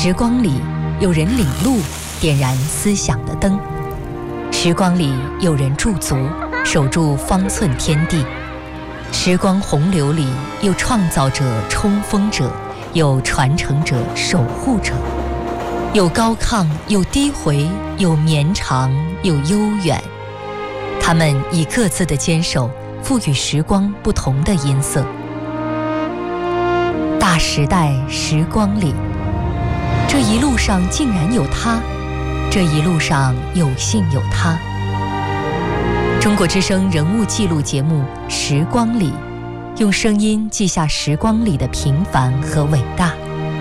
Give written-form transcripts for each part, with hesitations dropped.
时光里有人领路，点燃思想的灯；时光里有人驻足，守住方寸天地。时光洪流里有创造者、冲锋者，有传承者、守护者，有高亢，有低回，有绵长，有悠远。他们以各自的坚守，赋予时光不同的音色。大时代时光里，这一路上竟然有他，这一路上有幸有他。中国之声人物记录节目《时光里》，用声音记下时光里的平凡和伟大。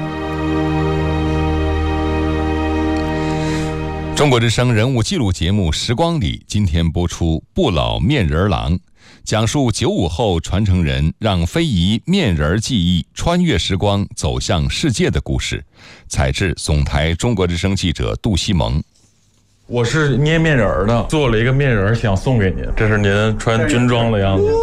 中国之声人物记录节目《时光里》今天播出《不老面人郎》，讲述95后传承人让非遗面人技艺穿越时光走向世界的故事。采制总台中国之声记者杜西蒙。 我是捏面人的，做了一个面人想送给您，这是您穿军装的样子。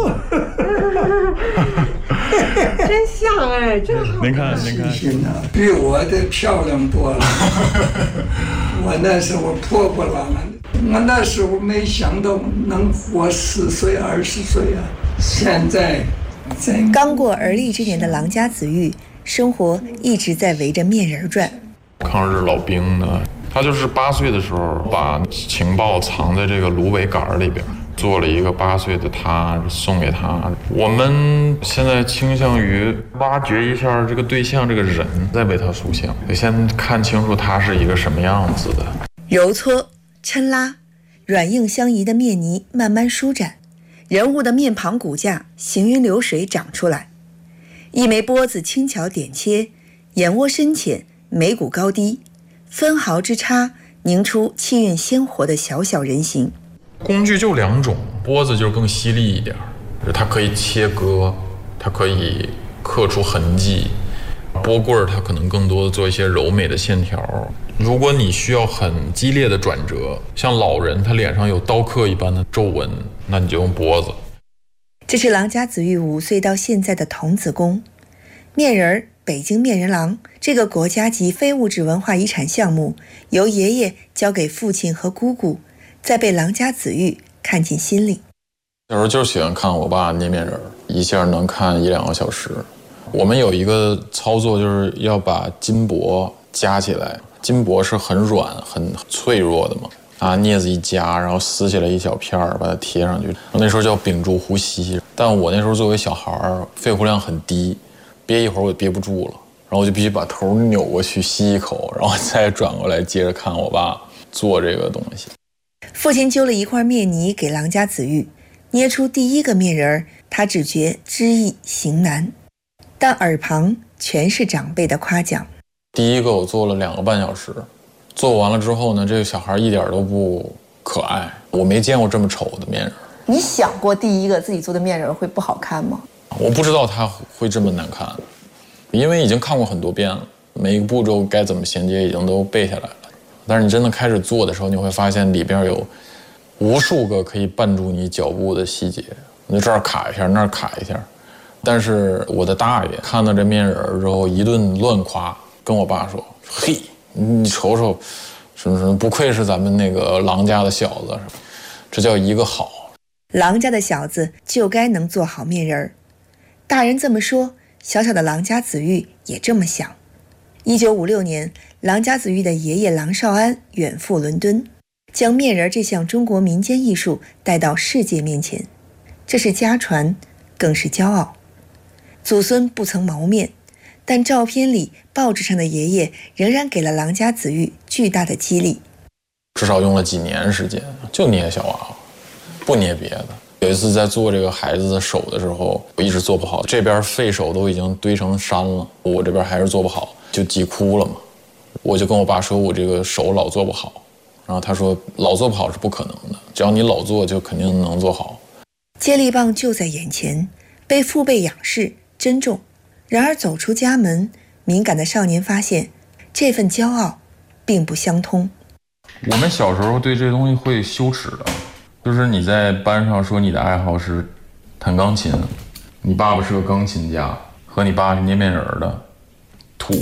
真像哎，真好。 您看， 比我的漂亮多了。我那时候破破烂烂的，我那时候没想到能活10岁20岁啊！现在刚过而立之年的郎家子玉，生活一直在围着面人转。 抗日老兵呢，他就是8岁的时候把情报藏在这个芦苇杆里边，做了一个8岁的他送给他。我们现在倾向于挖掘一下这个对象这个人，再为他塑像，得先看清楚他是一个什么样子的。 揉搓、抻拉，软硬相宜的面泥慢慢舒展，人物的面庞骨架行云流水长出来。一枚钵子轻巧点切，眼窝深浅，眉骨高低，分毫之差凝出气韵鲜活的小小人形。 工具就2种，钵子就更犀利一点，它可以切割，它可以刻出痕迹。钵棍它可能更多的做一些柔美的线条。如果你需要很激烈的转折，像老人他脸上有刀刻一般的皱纹，那你就用钵子。 这是郎家子玉5岁到现在的童子功。面人北京面人郎这个国家级非物质文化遗产项目，由爷爷交给父亲和姑姑，再被郎家子玉看进心里。 小时候就喜欢看我爸捏面人，一下能看1-2个小时。我们有一个操作，就是要把金箔夹起来，金箔是很软很脆弱的嘛，拿镊子一夹，然后撕下来一小片把它贴上去。那时候叫屏住呼吸，但我那时候作为小孩肺活量很低，憋一会儿我憋不住了，然后我就必须把头扭过去吸一口，然后再转过来接着看我爸做这个东西。 父亲揪了一块面泥给郎家子玉，捏出第一个面人，他只觉知易行难，但耳旁全是长辈的夸奖。 第一个我做了2个半小时，做完了之后呢，这个小孩一点都不可爱，我没见过这么丑的面人。 你想过第一个自己做的面人会不好看吗？ 我不知道他会这么难看，因为已经看过很多遍了，每一个步骤该怎么衔接已经都背下来了。但是你真的开始做的时候，你会发现里边有无数个可以绊住你脚步的细节，你这儿卡一下，那儿卡一下。但是我的大爷看到这面人之后一顿乱夸，跟我爸说：“嘿，你瞅瞅，什么不愧是咱们那个郎家的小子，这叫一个好。” 郎家的小子就该能做好面人。大人这么说，小小的郎家子玉也这么想。1956年，郎家子玉的爷爷郎绍安远赴伦敦，将面人这项中国民间艺术带到世界面前。这是家传，更是骄傲。祖孙不曾谋面，但照片里、报纸上的爷爷仍然给了郎家子玉巨大的激励。 至少用了几年时间，就捏小娃娃，不捏别的。有一次在做这个孩子的手的时候，我一直做不好，这边废手都已经堆成山了，我这边还是做不好，就急哭了嘛。我就跟我爸说，我这个手老做不好，然后他说老做不好是不可能的，只要你老做就肯定能做好。 接力棒就在眼前，被父辈仰视珍重。然而走出家门，敏感的少年发现这份骄傲并不相通。 我们小时候对这东西会羞耻的，就是你在班上说你的爱好是弹钢琴，你爸爸是个钢琴家，和你爸是捏面人的，